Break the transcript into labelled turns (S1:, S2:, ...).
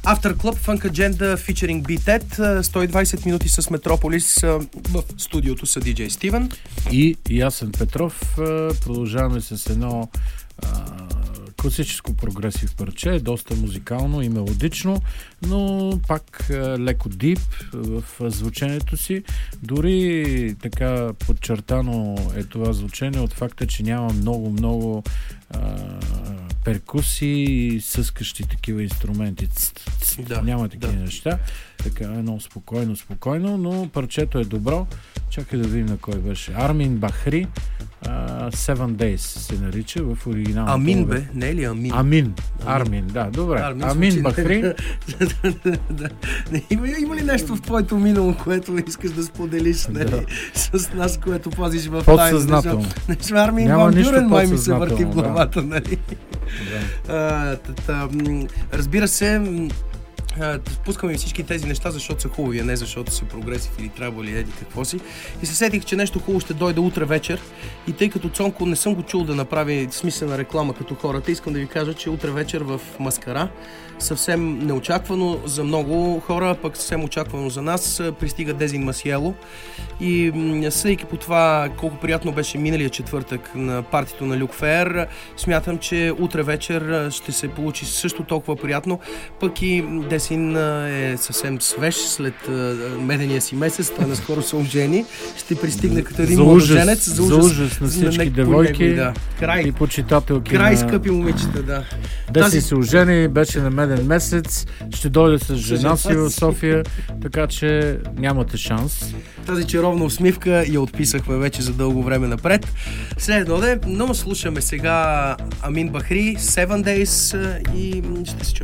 S1: After Club, Funk Agenda, featuring B-Ted. 120 минути с Метрополис. В студиото са DJ Стивен
S2: и Ясен Петров. Продължаваме с едно класическо прогресив парче, доста музикално и мелодично, но пак леко дип в звученето си. Дори така подчертано е това звучение от факта, че няма много перкусии и съскащи такива инструменти. Няма такива неща. Така едно спокойно, но парчето е добро. Чакай да видим на кой беше. Армин Бахри, Seven Days се нарича в оригиналното.
S1: Амин бе, не е ли Амин?
S2: Армин, да, добре. Армин Бахри.
S1: Има ли нещо в твоето минало, което искаш да споделиш с нас, което пазиш в
S2: подсъзнателно?
S1: Армин Ван Бюрен май ми се върти в главата, нали? Разбира се, спускаме всички тези неща, защото са хубави, а не защото са прогресив или трабъл или еди какво си. И се сетих, че нещо хубаво ще дойде утре вечер. И тъй като Цонко не съм го чул да направи смислена реклама като хората, искам да ви кажа, че утре вечер в Маскара, съвсем неочаквано за много хора, пък съвсем очаквано за нас, пристига Дезин Масиело. И съдейки по това колко приятно беше миналия четвъртък на партито на Люк Феер, смятам, че утре вечер ще се получи също толкова приятно. Пък и Десин е съвсем свеж след медения си месец, той наскоро се ожени. Ще пристигне като един младоженец.
S2: За ужас на всички девойки и почитателки.
S1: Край, скъпи момичета, да.
S2: Десин се ожени, беше на меден месец, ще дойде с жена си в София, така че нямате шанс.
S1: Тази чаровна усмивка я отписахме вече за дълго време напред. Следно, но слушаме сега Амин Бахри, Seven Days и ще се чуем